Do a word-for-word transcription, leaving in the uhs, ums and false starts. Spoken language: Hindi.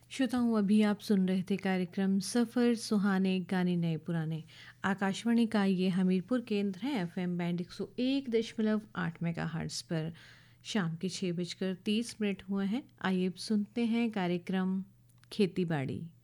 श्रोताओं, अभी आप सुन रहे थे कार्यक्रम सफ़र सुहाने गाने नए पुराने। आकाशवाणी का ये हमीरपुर केंद्र है, एफएम बैंड एक सौ एक दशमलव आठ मेगाहर्ट्ज़ पर। शाम के छः बजकर तीस मिनट हुए हैं। आइए अब सुनते हैं कार्यक्रम खेती बाड़ी।